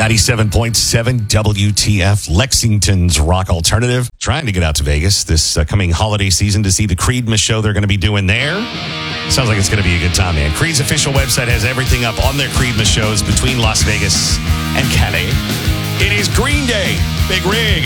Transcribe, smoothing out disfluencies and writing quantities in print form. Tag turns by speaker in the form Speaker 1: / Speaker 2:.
Speaker 1: 97.7 WTF, Lexington's rock alternative. Trying to get out to Vegas this coming holiday season to see the Creedmas show they're going to be doing there. Sounds like it's going to be a good time, man. Creed's official website has everything up on their Creedmas shows between Las Vegas and Cali. It is Green Day. Big Rig.